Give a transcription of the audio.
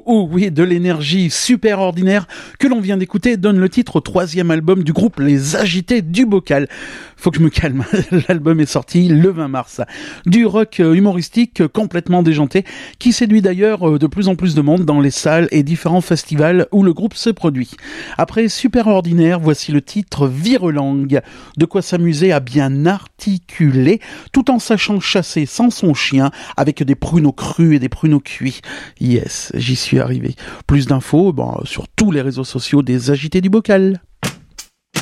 Oui, de l'énergie super ordinaire que l'on vient d'écouter donne le titre au 3e album du groupe Les Agités du Bocal. Faut que je me calme, l'album est sorti le 20 mars. Du rock humoristique complètement déjanté qui séduit d'ailleurs de plus en plus de monde dans les salles et différents festivals où le groupe se produit. Après Super Ordinaire, voici le titre Virelangue. De quoi s'amuser à bien articuler tout en sachant chasser sans son chien avec des pruneaux crus et des pruneaux cuits. Yes, j'y suis arrivé. Plus d'infos sur tous les réseaux sociaux des Agités du Bocal.